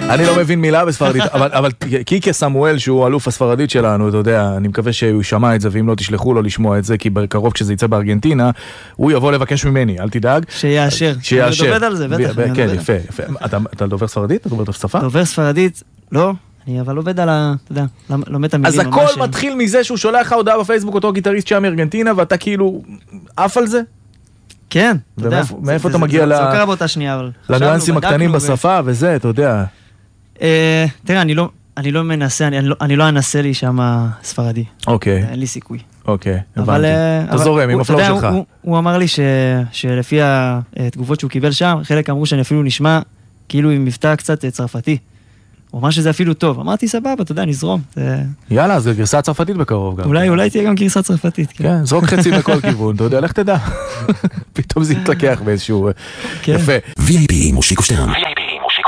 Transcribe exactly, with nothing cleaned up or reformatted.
אני לא מבין מילה בספרדית, אבל, אבל קיקה סמואל, שהוא אלוף הספרדית שלנו, אתה יודע, אני מקווה שהוא שמע את זה, ואם לא תשלחו לו לשמוע את זה, כי בקרוב כשזה יצא בארגנטינה, הוא יבוא לבקש ממני, אל תדאג. שיאשר. שיאשר. אני דובד על זה, בטח. כן, יפה, יפה. אתה, אתה דובר ספרדית? אתה דובר את השפה? דובר ספרדית, לא. אני אבל עובד על ה... אתה יודע, לומד את המילים. אז הכל מתחיל מזה שהוא שולח לך הודעה בפייסבוק, אותו גיטריסט שם מארגנטינה, ואתה כאילו עף על זה? כן, אתה יודע. מאיפה אתה מגיע זה לא קרה באותה שנייה, אבל... לניואנסים הקטנים בשפה וזה, אתה יודע. תראה, אני לא מנסה, אני לא אנסה לי שם ספרדי. אוקיי. אין לי סיכוי. אוקיי, הבנתי. אתה זורם עם הפלואו שלך. הוא אמר לי שלפי התגובות שהוא קיבל שם, חלק אמרו שאני אפילו נשמע כאילו עם מבטא קצת צרפתי. הוא אמר שזה אפילו טוב. אמרתי, סבבה, אתה יודע, נזרום. יאללה, אז גרסה צרפתית בקרוב גם. אולי, אולי תהיה גם גרסה צרפתית. כן, זרוק חצי בכל כיוון, אתה יודע, לך תדע. פתאום זה יתלקח באיזשהו... יפה. וי איי פי מושיקו שטרן.